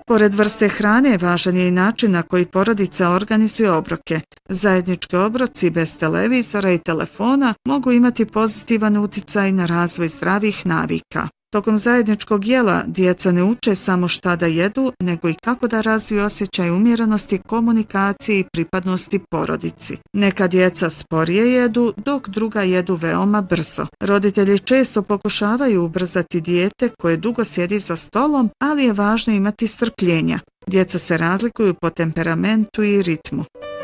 Pored vrste hrane, važan je i način na koji porodica organizuje obroke. Zajednički obroci bez televizora i telefona mogu imati pozitivan uticaj na razvoj zdravih navika. Tokom zajedničkog jela djeca ne uče samo šta da jedu, nego i kako da razviju osjećaj umjerenosti, komunikacije i pripadnosti porodici. Neka djeca sporije jedu, dok druga jedu veoma brzo. Roditelji često pokušavaju ubrzati dijete koje dugo sjedi za stolom, ali je važno imati strpljenja. Djeca se razlikuju po temperamentu i ritmu.